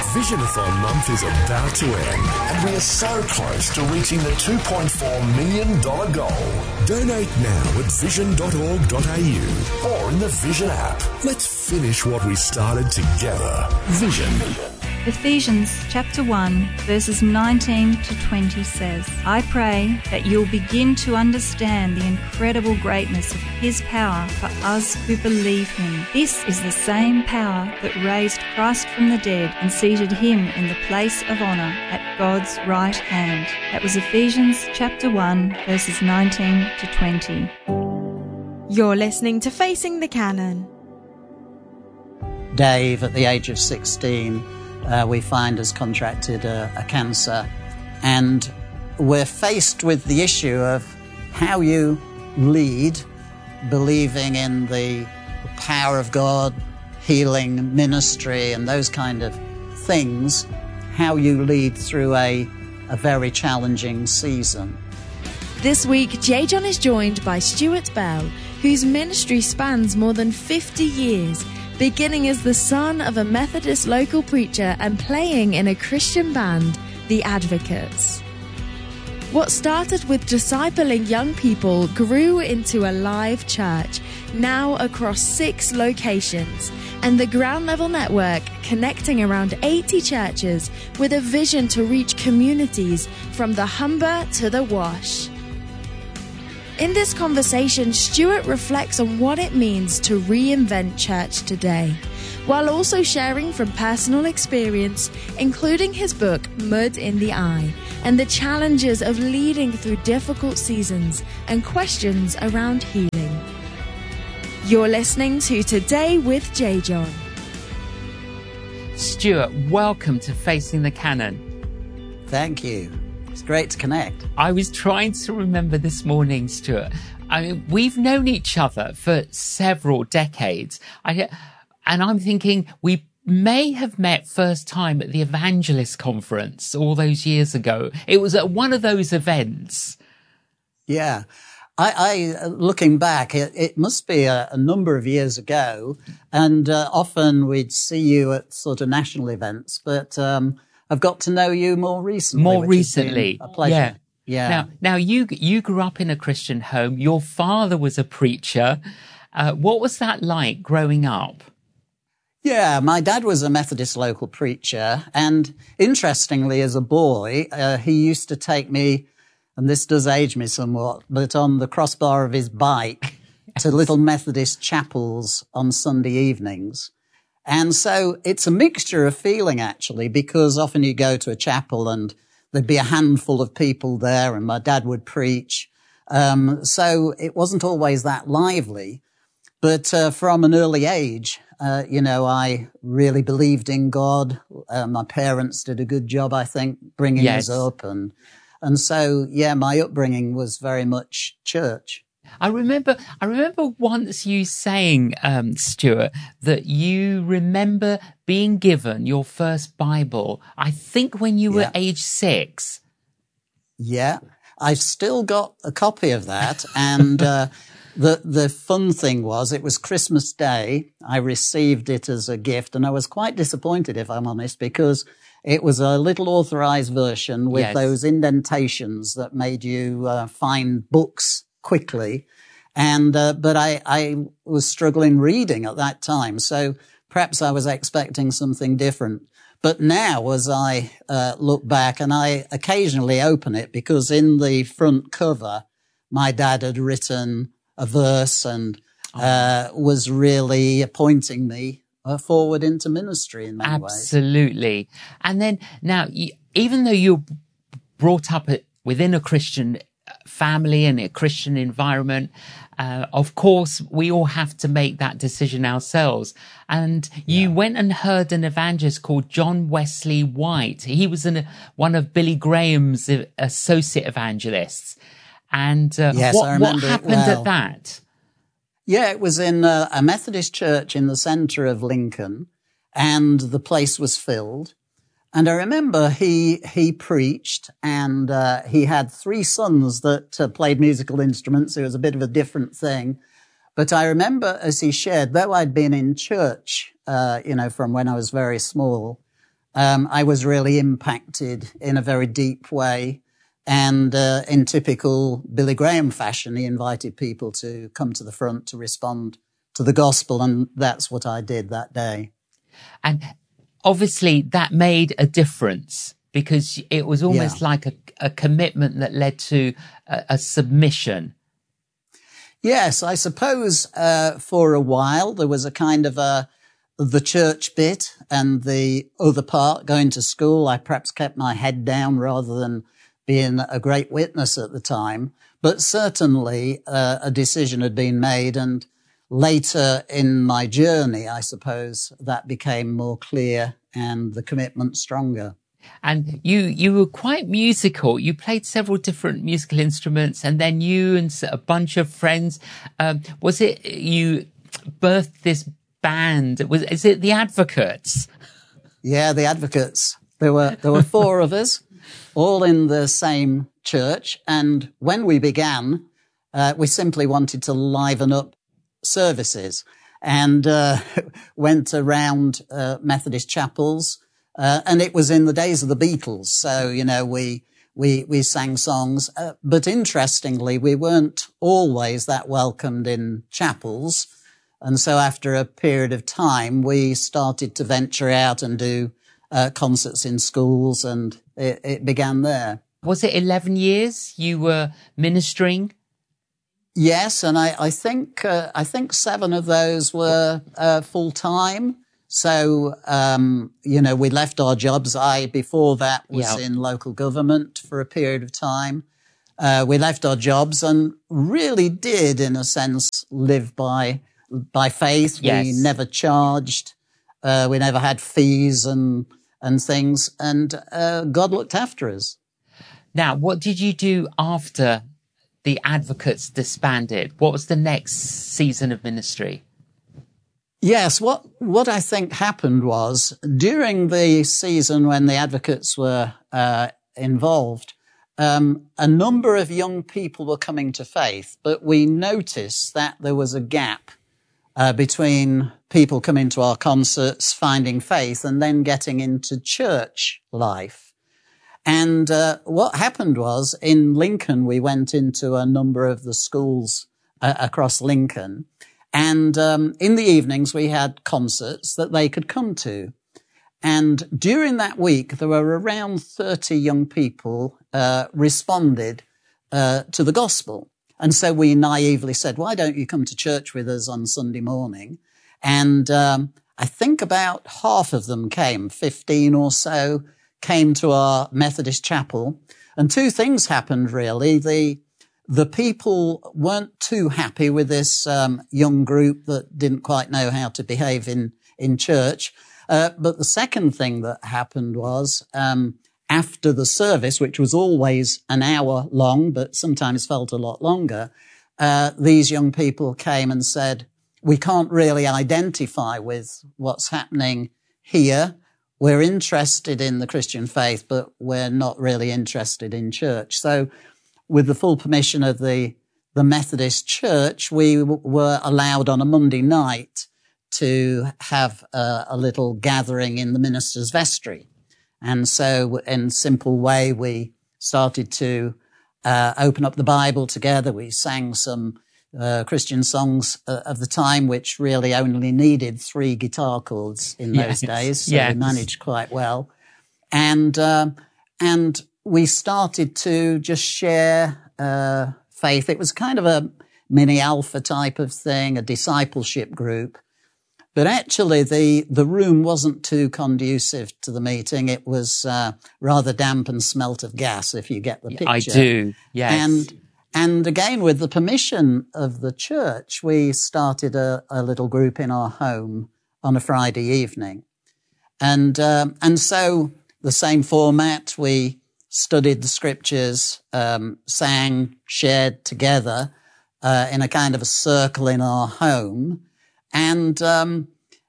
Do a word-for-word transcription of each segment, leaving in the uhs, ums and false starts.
Visionathon month is about to end, and we are so close to reaching the two point four million dollars goal. Donate now at vision dot org dot a u or in the Vision app. Let's finish what we started together. Vision. Ephesians chapter one verses nineteen to twenty says, I pray that you'll begin to understand the incredible greatness of His power for us who believe Him. This is the same power that raised Christ from the dead and seated Him in the place of honour at God's right hand. That was Ephesians chapter one verses nineteen to twenty. You're listening to Facing the Canon. Dave, at the age of sixteen, Uh, we find has contracted a, a cancer, and we're faced with the issue of how you lead, believing in the power of God, healing ministry and those kind of things, how you lead through a, a very challenging season. This week, J. John is joined by Stuart Bell, whose ministry spans more than fifty years, beginning as the son of a Methodist local preacher and playing in a Christian band, The Advocates. What started with discipling young people grew into a live church, now across six locations, and the Ground Level Network connecting around eighty churches with a vision to reach communities from the Humber to the Wash. In this conversation, Stuart reflects on what it means to reinvent church today, while also sharing from personal experience, including his book, Mud in the Eye, and the challenges of leading through difficult seasons and questions around healing. You're listening to Today with J. John. Stuart, welcome to Facing the Canon. Thank you. It's great to connect. I was trying to remember this morning, Stuart. I mean, we've known each other for several decades. I, and I'm thinking we may have met first time at the Evangelist Conference all those years ago. It was at one of those events. Yeah. I, I looking back, it, it must be a, a number of years ago. And uh, often we'd see you at sort of national events, but um I've got to know you more recently. More recently, a pleasure. yeah. Yeah. Now, now you you grew up in a Christian home. Your father was a preacher. Uh, what was that like growing up? Yeah, my dad was a Methodist local preacher, and interestingly, as a boy, uh, he used to take me, and this does age me somewhat, but on the crossbar of his bike to little Methodist chapels on Sunday evenings. And so it's a mixture of feeling, actually, because often you go to a chapel and there'd be a handful of people there and my dad would preach. Um, so it wasn't always that lively. But uh, from an early age, uh, you know, I really believed in God. Uh, my parents did a good job, I think, bringing yes. us up. And, and so, yeah, my upbringing was very much church. I remember, I remember once you saying, um, Stuart, that you remember being given your first Bible, I think when you were yeah. age six. Yeah, I've still got a copy of that. And, uh, the, the fun thing was it was Christmas Day. I received it as a gift and I was quite disappointed, if I'm honest, because it was a little authorized version with yes. those indentations that made you uh, find books quickly. And, uh, but I, I was struggling reading at that time. So perhaps I was expecting something different. But now as I, uh, look back and I occasionally open it because in the front cover, my dad had written a verse and, uh, was really pointing me uh, forward into ministry in many ways. Absolutely. And then now, you, even though you're brought up at, within a Christian family and a Christian environment, uh, of course, we all have to make that decision ourselves. And you yeah. went and heard an evangelist called John Wesley White. He was an, one of Billy Graham's associate evangelists. And uh, yes, what, I remember what happened it well. at that? Yeah, it was in a, a Methodist church in the center of Lincoln, and the place was filled. And I remember he, he preached and, uh, he had three sons that uh, played musical instruments. It was a bit of a different thing. But I remember as he shared, though I'd been in church, uh, you know, from when I was very small, um, I was really impacted in a very deep way. And uh, in typical Billy Graham fashion, he invited people to come to the front to respond to the gospel. And that's what I did that day. And obviously that made a difference, because it was almost Yeah. like a, a commitment that led to a, a submission. Yes, I suppose uh, for a while there was a kind of a the church bit and the other part, going to school. I perhaps kept my head down rather than being a great witness at the time. But certainly uh, a decision had been made, and later in my journey, I suppose, that became more clear and the commitment stronger. And you, you were quite musical. You played several different musical instruments, and then you and a bunch of friends, um, was it you birthed this band? Was, is it the Advocates? Yeah, the Advocates. There were, there were four of us, all in the same church. And when we began, uh, we simply wanted to liven up services, and uh, went around uh, Methodist chapels. Uh, and it was in the days of the Beatles. So, you know, we, we, we sang songs. Uh, but interestingly, we weren't always that welcomed in chapels. And so after a period of time, we started to venture out and do uh, concerts in schools, and it, it began there. Was it eleven years you were ministering? Yes. And I, I think, uh, I think seven of those were uh, full time. So, um, you know, we left our jobs. I, before that, was Yeah. in local government for a period of time. Uh, we left our jobs and really did, in a sense, live by, by faith. Yes. We never charged. Uh, we never had fees and, and things. And, uh, God looked after us. Now, what did you do after the Advocates disbanded? What was the next season of ministry? Yes, what what I think happened was, during the season when the Advocates were uh, involved, um, a number of young people were coming to faith, but we noticed that there was a gap uh, between people coming to our concerts, finding faith, and then getting into church life. And uh, what happened was, in Lincoln, we went into a number of the schools uh, across Lincoln. And um, in the evenings, we had concerts that they could come to. And during that week, there were around thirty young people uh, responded uh, to the gospel. And so we naively said, why don't you come to church with us on Sunday morning? And um, I think about half of them came, fifteen or so, came to our Methodist chapel. And two things happened, really. The The people weren't too happy with this um, young group that didn't quite know how to behave in, in church. Uh, but the second thing that happened was, um, after the service, which was always an hour long, but sometimes felt a lot longer, uh, these young people came and said, we can't really identify with what's happening here. We're interested in the Christian faith, but we're not really interested in church. So, with the full permission of the, the Methodist Church, we w- were allowed on a Monday night to have a, a little gathering in the minister's vestry. And so in a simple way, we started to uh, open up the Bible together. We sang some uh, Christian songs uh, of the time, which really only needed three guitar chords in those Yes. days. So Yes. we managed quite well. And, um, and we started to just share uh, faith. It was kind of a mini alpha type of thing, a discipleship group. But actually, the, the room wasn't too conducive to the meeting. It was uh, rather damp and smelt of gas, if you get the picture. I do, yes. And and again, with the permission of the church, we started a, a little group in our home on a Friday evening. And um, and so the same format, we studied the scriptures, um, sang, shared together uh, in a kind of a circle in our home. And um,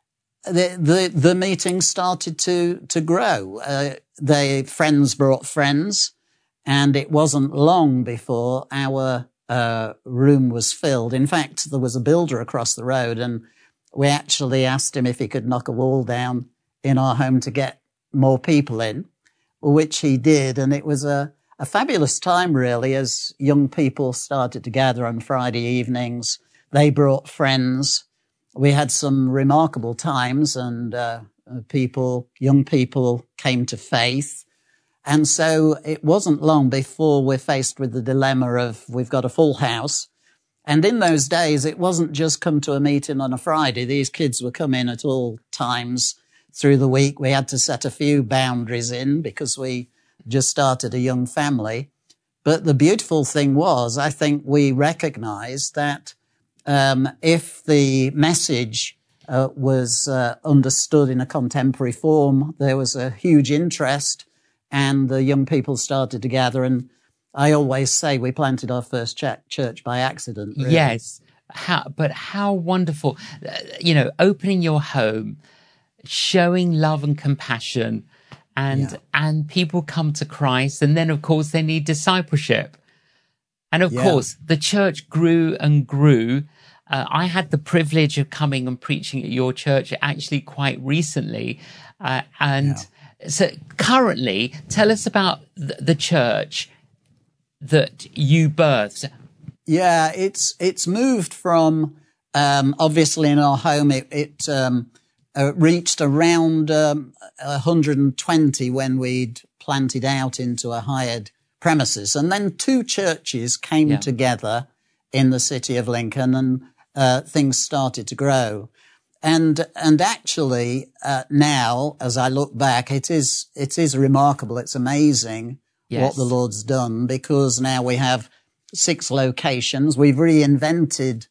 the, the the meeting started to to grow. Uh, the friends brought friends, and it wasn't long before our uh, room was filled. In fact, there was a builder across the road, and we actually asked him if he could knock a wall down in our home to get more people in, which he did. And it was a, a fabulous time, really, as young people started to gather on Friday evenings. They brought friends. We had some remarkable times, and uh, people, young people came to faith. And so it wasn't long before we're faced with the dilemma of we've got a full house. And in those days, it wasn't just come to a meeting on a Friday. These kids were coming at all times through the week. We had to set a few boundaries in because we just started a young family. But the beautiful thing was, I think we recognized that um, if the message uh, was uh, understood in a contemporary form, there was a huge interest, and the young people started to gather. And I always say we planted our first ch- church by accident. Really. Yes. How, but how wonderful, uh, you know, opening your home, showing love and compassion, and, yeah. and people come to Christ. And then, of course, they need discipleship. And of yeah. course, the church grew and grew. Uh, I had the privilege of coming and preaching at your church actually quite recently. Uh, and yeah. so currently, tell us about the, the church that you birthed. Yeah, it's it's moved from, um, obviously in our home, it, it um, uh, reached around um, one hundred twenty when we'd planted out into a hired premises. And then two churches came yeah. together in the city of Lincoln, and uh, things started to grow. And and actually uh, now, as I look back, it is it is remarkable. It's amazing. Yes. What the Lord's done, because now we have six locations. We've reinvented